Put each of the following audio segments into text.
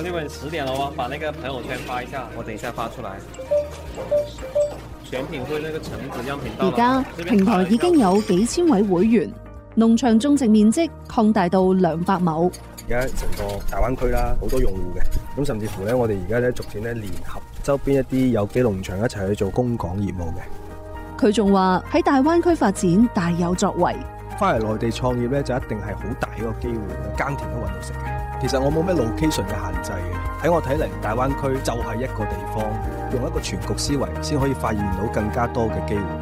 兄弟們10點了嗎？把那個朋友圈發一下，我等一下發出來。選品會那個橙子樣品到而家平台已經有幾千位會員，農場種植面積擴大到200畝。 而家成個大灣區啦，好多用戶嘅，咁甚至乎咧，我哋而家咧逐漸咧聯合周邊一啲有機農場一齊去做供港業務嘅。 佢仲話喺大灣區發展大有作為。 翻嚟內地創業咧，就一定係好大一個機會，耕田都揾到食嘅。其實我冇咩 location 嘅限制嘅，喺我睇嚟，大灣區就係一個地方，用一個全局思維，先可以發現到更加多嘅機會。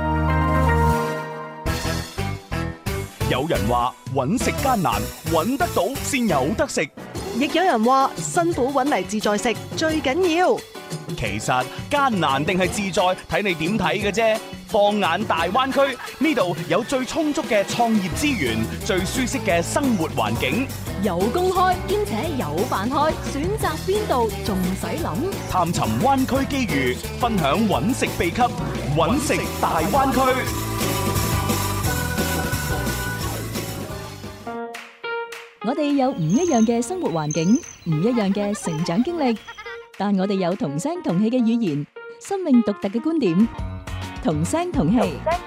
有人話揾食艱難，揾得到先有得食； 亦有人話辛苦揾嚟自在食最緊要。 其實艱難定係自在，睇你點睇嘅啫。放眼大灣區，呢度有最充足嘅創業資源，最舒適嘅生活環境， 有公開兼且有飯開，選擇邊度仲使諗？ 探尋灣區機遇，分享揾食秘笈，揾食大灣區。 我哋有唔一樣嘅生活環境，唔一樣嘅成長經歷，但我哋有同聲同氣嘅語言，生命獨特嘅觀點。同聲同氣，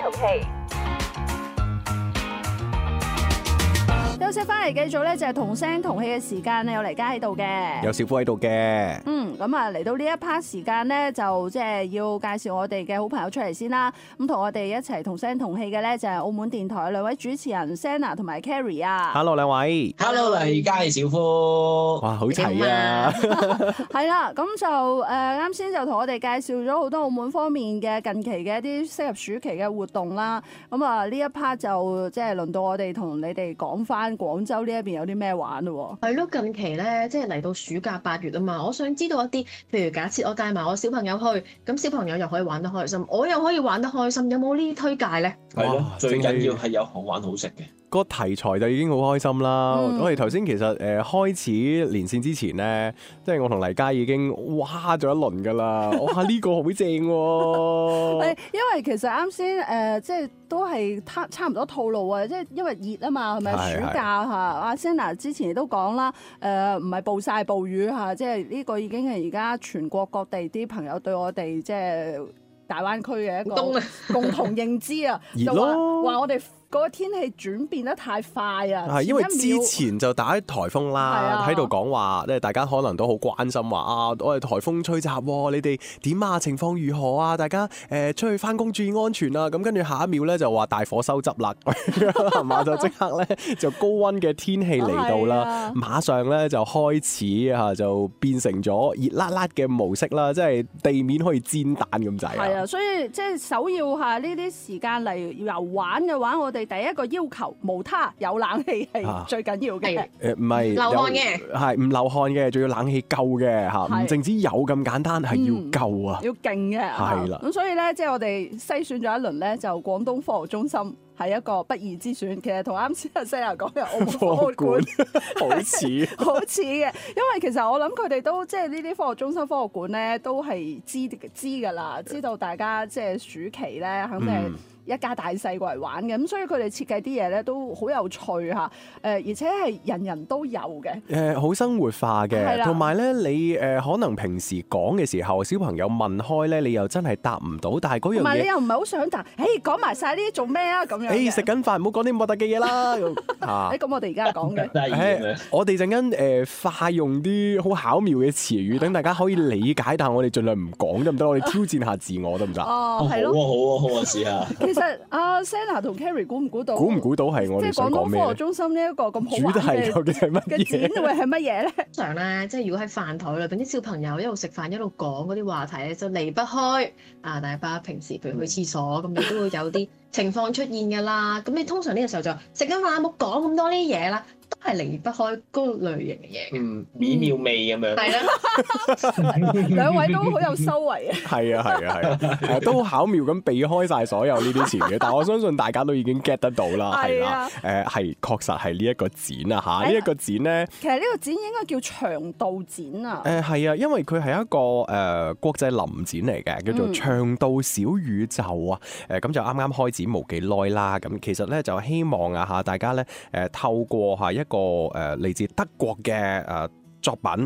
休息翻嚟繼續咧，就係同聲同氣嘅時間咧，有黎嘉喺度嘅， 有小夫喺度嘅。 咁啊嚟到呢一 part 時間咧，就即係要介紹我哋嘅好朋友出嚟先啦。咁同我哋一齊同聲同氣嘅咧，就係澳門電台嘅2位主持人 Senna 同埋 Carrie 啊。 Hello 兩位 ，Hello 黎嘉小夫， 哇好齊啊！ 係啦，咁就啱先就同我哋介紹咗好多澳門方面嘅近期嘅一啲適合暑期嘅活動啦。咁啊呢一 part 就即係輪到我哋同你哋講翻廣州呢一邊有啲咩玩咯。 係咯，近期咧即係嚟到暑假8月啊嘛，我想知道一啲，譬如假設我帶埋我小朋友去，咁小朋友又可以玩得開心，我又可以玩得開心，有冇呢啲推介咧？ 係咯，最緊要係有好玩好食嘅。 個題材就已經好開心啦！我哋頭先其實開始連線之前咧，即係我同黎嘉已經哇咗一輪噶啦，哇呢個好正喎！ 因為其實啱先即係都係差唔多套路啊，即係因為熱啊嘛，係咪暑假嚇？阿 Senna 之前亦都講啦，唔係暴曬暴雨嚇，即係呢個已經係而家全國各地啲朋友對我哋即係大灣區嘅一個共同認知啊，就話我哋嗰個天氣轉變得太快啊！ 係因為之前就打颱風啦，喺度講話，即係大家可能都好關心話啊，我哋颱風吹襲，你哋點啊？情況如何啊？大家出去翻工注意安全啊！咁跟住下一秒咧就話大火收汁啦，係嘛？就即刻咧就高溫嘅天氣嚟到啦，馬上咧就開始就變成咗熱辣辣嘅模式啦，即係地面可以煎蛋咁滯。 係啊，所以即係首要呢啲時間嚟遊玩嘅話，我哋第一個要求無他，有冷氣係最緊要嘅。 唔係流汗嘅， 係唔流汗嘅，仲要冷氣夠嘅嚇，唔淨止有咁簡單，係要夠啊， 要勁嘅。 係啦， 咁所以咧，即係我哋篩選咗一輪咧，就廣東科學中心係一個不二之選。其實同啱先阿 Senna 講嘅澳門科學館好似好似嘅，因為其實我諗佢哋都即係呢啲科學中心、科學館咧，都係知㗎啦，知道大家即係暑期咧，肯定係一家大細過嚟玩嘅，咁所以佢哋設計啲嘢咧都好有趣嚇，而且係人人都有嘅， 好生活化嘅，同埋咧你可能平時講嘅時候，小朋友問開咧，你又真係答唔到，但係嗰樣嘢， 同埋你又唔係好想答，講埋晒呢啲做咩啊咁樣？ 食緊飯唔好講啲咁核突嘅嘢啦。 咁我哋而家講嘅， 我哋陣間化用啲好巧妙嘅詞語，等大家可以理解，但係我哋盡量唔講得唔得？我哋挑戰下自我得唔得？ 係咯， 好啊，試下。 其實阿 Senna 同 Carrie 估唔估到？ 估唔估到係我哋想講咩？ 即係廣東科學中心呢一個咁好玩嘅展會係乜嘢咧？ 通常咧，即係如果喺飯台裏邊啲小朋友一路食飯一路講嗰啲話題咧，就離不開大家平時譬如去廁所咁，你都會有啲情況出現㗎啦。咁你通常呢個時候就食緊飯，冇講咁多呢啲嘢啦。都係離不開嗰類型嘅嘢， 美妙味咁樣。 係啦， 兩位都好有修為啊！ 係啊，都巧妙咁避開晒所有呢啲詞嘅，但係我相信大家都已經 get 得到啦，係啦，係確實係呢一個展啊嚇，呢一個展咧， 其實呢個展應該叫腸道展啊。 係啊，因為佢係一個國際臨展嚟嘅，叫做腸道小宇宙啊。咁就啱啱開展冇幾耐啦。咁其實咧就希望大家咧透過一個嚟自德國嘅作品